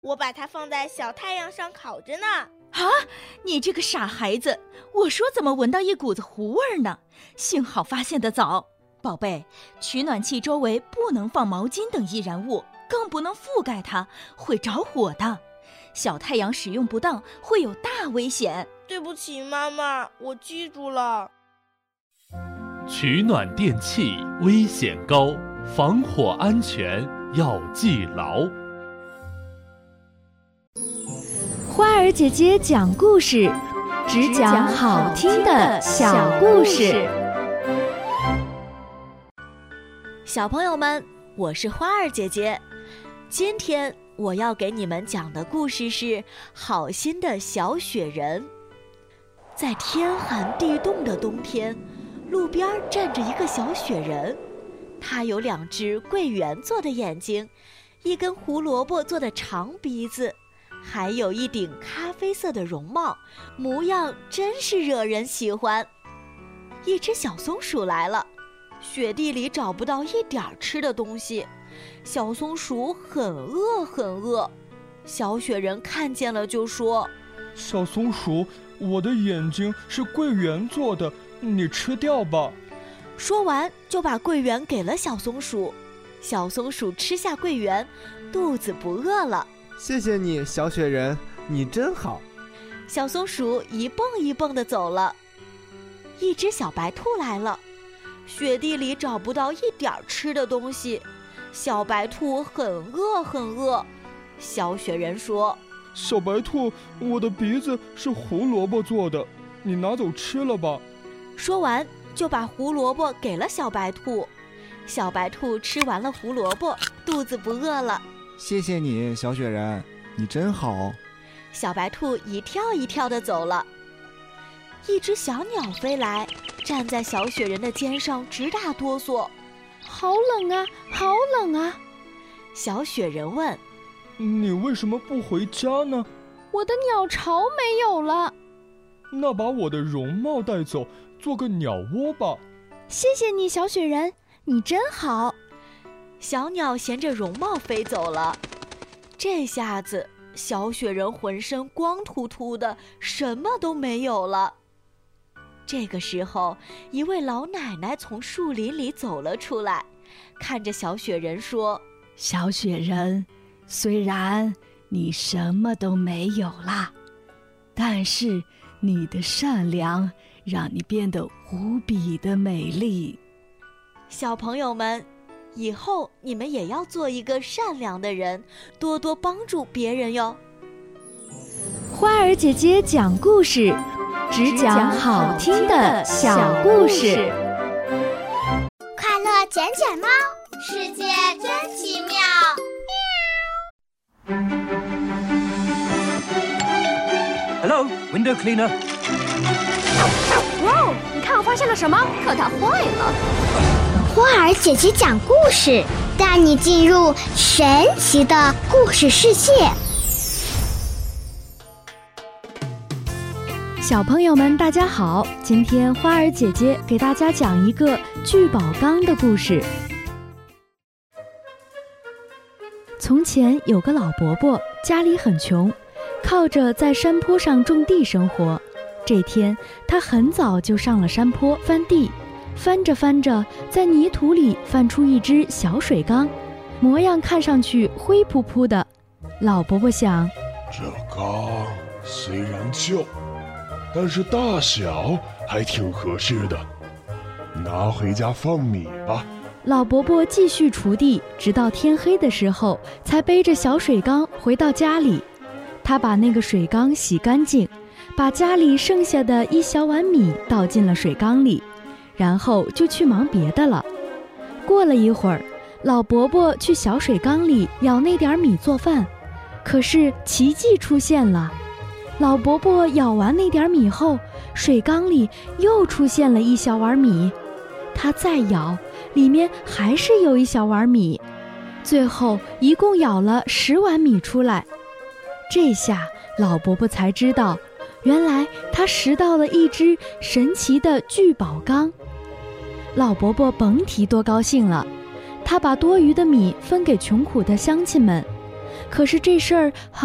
我把它放在小太阳上烤着呢。 啊，你这个傻孩子，我说怎么闻到一股子糊味呢？幸好发现得早。宝贝，取暖器周围不能放毛巾等易燃物，更不能覆盖它，会着火的。小太阳使用不当会有大危险。 对不起妈妈，我记住了。 取暖电器危险高，防火安全要记牢。 花儿姐姐讲故事，只讲好听的小故事。 小朋友们，我是花儿姐姐。今天我要给你们讲的故事是好心的小雪人。在天寒地冻的冬天，路边站着一个小雪人，他有2只桂圆做的眼睛，一根胡萝卜做的长鼻子，还有一顶咖啡色的绒帽，模样真是惹人喜欢。一只小松鼠来了，雪地里找不到一点吃的东西，小松鼠很饿很饿。小雪人看见了就说： 小松鼠，我的眼睛是桂圆做的，你吃掉吧。 说完就把桂圆给了小松鼠。小松鼠吃下桂圆，肚子不饿了。 谢谢你，小雪人，你真好。 小松鼠一蹦一蹦地走了。一只小白兔来了，雪地里找不到一点吃的东西，小白兔很饿很饿。小雪人说： 小白兔，我的鼻子是胡萝卜做的，你拿走吃了吧。 说完就把胡萝卜给了小白兔。小白兔吃完了胡萝卜，肚子不饿了。 谢谢你，小雪人，你真好。 小白兔一跳一跳地走了。一只小鸟飞来，站在小雪人的肩上直打哆嗦。 好冷啊，好冷啊！ 小雪人问： 你为什么不回家呢？ 我的鸟巢没有了。 那把我的绒帽带走，做个鸟窝吧。 谢谢你，小雪人，你真好。 小鸟衔着绒帽飞走了。这下子小雪人浑身光秃秃的，什么都没有了。这个时候，一位老奶奶从树林里走了出来，看着小雪人说： 小雪人，虽然你什么都没有啦，但是你的善良让你变得无比的美丽。 小朋友们，以后你们也要做一个善良的人，多多帮助别人哟。 花儿姐姐讲故事，只讲好听的小故事。 快乐捡捡猫，世界真奇妙。 Hello, window cleaner. 哇哦，你看我发现了什么？可它坏了。 花儿姐姐讲故事，带你进入神奇的故事世界。 小朋友们大家好，今天花儿姐姐给大家讲一个聚宝缸的故事。从前有个老伯伯，家里很穷，靠着在山坡上种地生活。这天他很早就上了山坡翻地，翻着翻着，在泥土里翻出一只小水缸，模样看上去灰扑扑的。老伯伯想， 这缸虽然旧，但是大小还挺合适的，拿回家放米吧。 老伯伯继续锄地，直到天黑的时候，才背着小水缸回到家里。他把那个水缸洗干净，把家里剩下的一小碗米倒进了水缸里，然后就去忙别的了。过了一会儿，老伯伯去小水缸里舀那点米做饭，可是奇迹出现了。老伯伯舀完那点米后，水缸里又出现了一小碗米。他再舀，里面还是有一小碗米，最后一共舀了10碗米出来。这下老伯伯才知道，原来他拾到了一只神奇的聚宝缸。老伯伯甭提多高兴了，他把多余的米分给穷苦的乡亲们， 可是这事儿